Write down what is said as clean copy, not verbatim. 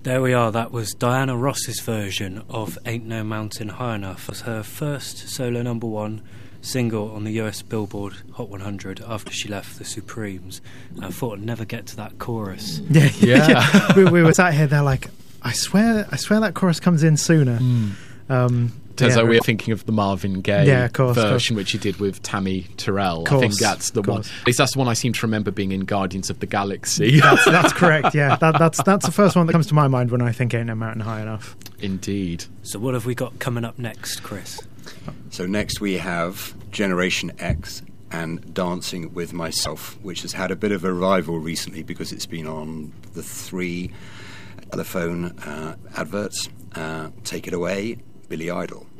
There we are. That was Diana Ross's version of Ain't No Mountain High Enough. It was her first solo #1 single on the US Billboard Hot 100 after she left the Supremes. I thought I'd never get to that chorus. Yeah. we were sat here, they're like, I swear that chorus comes in sooner. Turns out we're thinking of the Marvin Gaye course. version, which he did with Tammy Terrell. Course, I think that's the one. At least that's the one I seem to remember being in Guardians of the Galaxy. That's correct, yeah. That's the first one that comes to my mind when I think Ain't No Mountain High Enough. Indeed. So what have we got coming up next, Chris? So next we have Generation X and Dancing With Myself, which has had a bit of a revival recently because it's been on the 3 telephone adverts. Take it away, Billy Idol.